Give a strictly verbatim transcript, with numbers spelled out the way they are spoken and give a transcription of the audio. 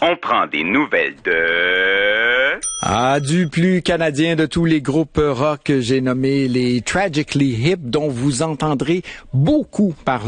On prend des nouvelles de... Ah, du plus canadien de tous les groupes rock, j'ai nommé les Tragically Hip, dont vous entendrez beaucoup parler